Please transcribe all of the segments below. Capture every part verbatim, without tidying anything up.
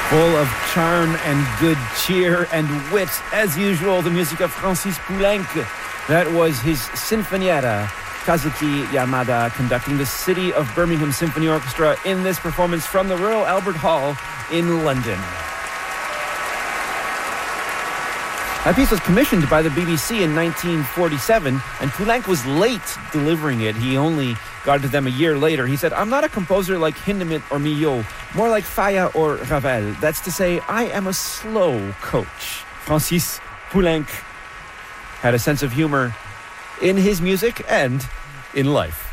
Full of charm and good cheer and wit, as usual, the music of Francis Poulenc. That was his Sinfonietta. Kazuki Yamada conducting the City of Birmingham Symphony Orchestra in this performance from the Royal Albert Hall in London. That piece was commissioned by the B B C in nineteen forty-seven, and Poulenc was late delivering it. He only got it to them a year later. He said, "I'm not a composer like Hindemith or Milhaud, more like Falla or Ravel. That's to say, I am a slow coach." Francis Poulenc had a sense of humor in his music and in life.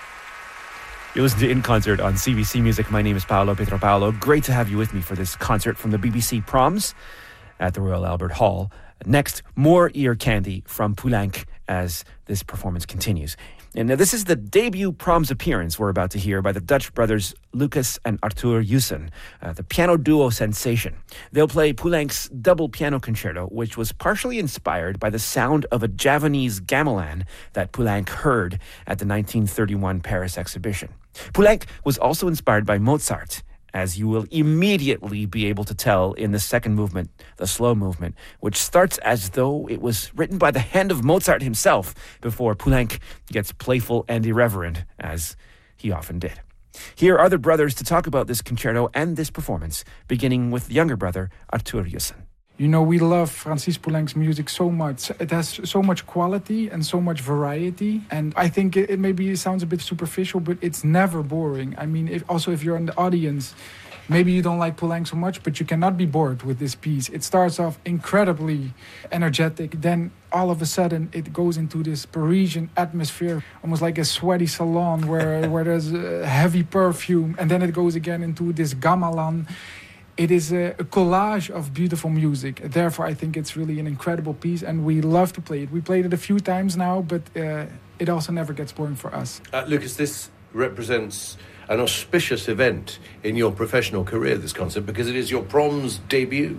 You listen to In Concert on C B C Music. My name is Paolo Pietropaolo. Great to have you with me for this concert from the B B C Proms at the Royal Albert Hall. Next, more ear candy from Poulenc as this performance continues. And now this is the debut Proms appearance we're about to hear by the Dutch brothers Lucas and Arthur Jussen, uh, the piano duo sensation. They'll play Poulenc's double piano concerto, which was partially inspired by the sound of a Javanese gamelan that Poulenc heard at the nineteen thirty-one Paris exhibition. Poulenc was also inspired by Mozart, as you will immediately be able to tell in the second movement, the slow movement, which starts as though it was written by the hand of Mozart himself before Poulenc gets playful and irreverent, as he often did. Here are the brothers to talk about this concerto and this performance, beginning with the younger brother, Arthur Jussen. You know, we love Francis Poulenc's music so much. It has so much quality and so much variety. And I think it, it maybe sounds a bit superficial, but it's never boring. I mean, if, also if you're in the audience, maybe you don't like Poulenc so much, but you cannot be bored with this piece. It starts off incredibly energetic. Then all of a sudden it goes into this Parisian atmosphere, almost like a sweaty salon where, where there's a heavy perfume. And then it goes again into this gamelan. It is a, a collage of beautiful music. Therefore, I think it's really an incredible piece, and we love to play it. We played it a few times now, but uh, it also never gets boring for us. Uh, Lucas, this represents an auspicious event in your professional career, this concert, because it is your Proms debut.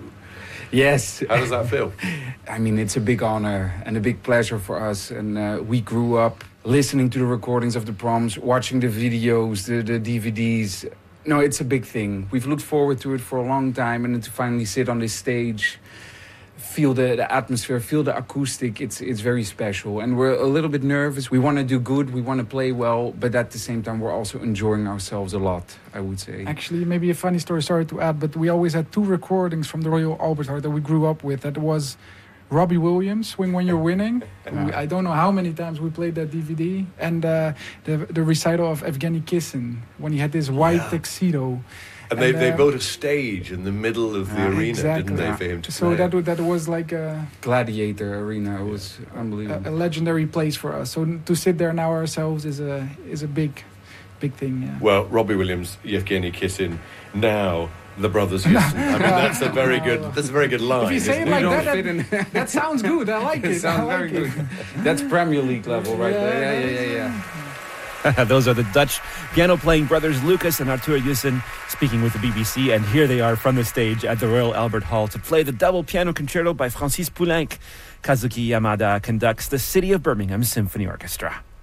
Yes. How does that feel? I mean, it's a big honor and a big pleasure for us. And uh, we grew up listening to the recordings of the Proms, watching the videos, the, the D V Ds. No, it's a big thing. We've looked forward to it for a long time, and then to finally sit on this stage, feel the, the atmosphere, feel the acoustic, it's it's very special. And we're a little bit nervous. We want to do good, we want to play well, but at the same time, we're also enjoying ourselves a lot, I would say. Actually, maybe a funny story, sorry to add, but we always had two recordings from the Royal Albert Hall that we grew up with. That was Robbie Williams, Swing When You're Winning. we, I don't know how many times we played that D V D. And uh, the the recital of Evgeny Kissin, when he had this white yeah. tuxedo. And, and they, uh, they built a stage in the middle of the uh, arena, exactly. didn't they, for him to so play? So that, that was like a Gladiator arena. It was unbelievable. A, a legendary place for us. So to sit there now ourselves is a is a big, big thing, yeah. Well, Robbie Williams, Yevgeny Kissin, now the brothers Jussen. I mean, that's a very good. That's a very good line. If you say it like that, that, that sounds good. I like it. It sounds like very it. good. That's Premier League level, right yeah, there. Yeah, yeah, yeah, yeah. Those are the Dutch piano-playing brothers Lucas and Arthur Jussen speaking with the B B C, and here they are from the stage at the Royal Albert Hall to play the double piano concerto by Francis Poulenc. Kazuki Yamada conducts the City of Birmingham Symphony Orchestra.